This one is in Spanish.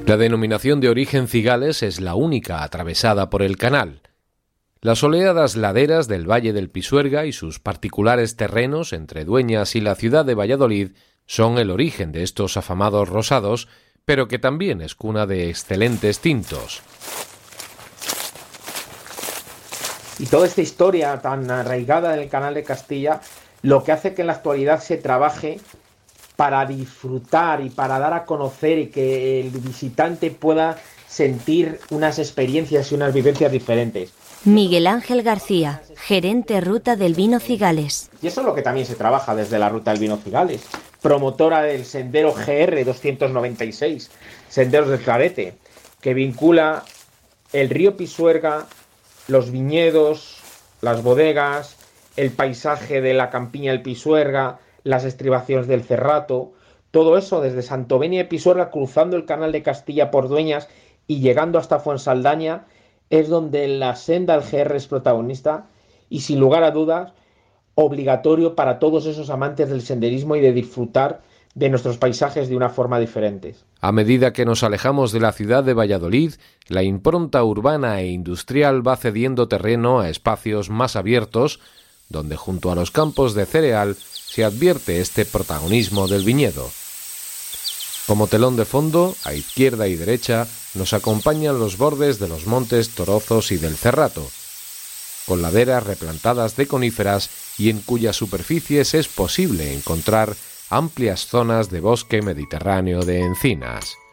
La denominación de origen Cigales es la única atravesada por el canal. Las soleadas laderas del Valle del Pisuerga y sus particulares terrenos entre Dueñas y la ciudad de Valladolid son el origen de estos afamados rosados, pero que también es cuna de excelentes tintos. Y toda esta historia tan arraigada en el Canal de Castilla, lo que hace que en la actualidad se trabaje para disfrutar y para dar a conocer y que el visitante pueda sentir unas experiencias y unas vivencias diferentes. Miguel Ángel García, gerente Ruta del Vino Cigales. Y eso es lo que también se trabaja desde la Ruta del Vino Cigales, promotora del sendero GR 296, Senderos del Clarete, que vincula el río Pisuerga, los viñedos, las bodegas, el paisaje de la campiña del Pisuerga, las estribaciones del Cerrato, todo eso desde Santovenia de Pisuerga, cruzando el Canal de Castilla por Dueñas y llegando hasta Fuensaldaña, es donde la senda del GR es protagonista y, sin lugar a dudas, obligatorio para todos esos amantes del senderismo y de disfrutar de nuestros paisajes de una forma diferente. A medida que nos alejamos de la ciudad de Valladolid, la impronta urbana e industrial va cediendo terreno a espacios más abiertos, donde junto a los campos de cereal se advierte este protagonismo del viñedo. Como telón de fondo, a izquierda y derecha, nos acompañan los bordes de los montes Torozos y del Cerrato, con laderas replantadas de coníferas y en cuyas superficies es posible encontrar amplias zonas de bosque mediterráneo de encinas.